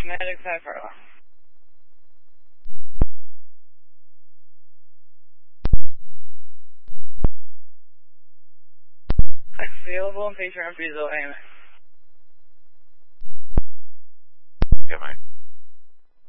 Medic Pepper. Available and patient refusal, amen. Yeah, mate.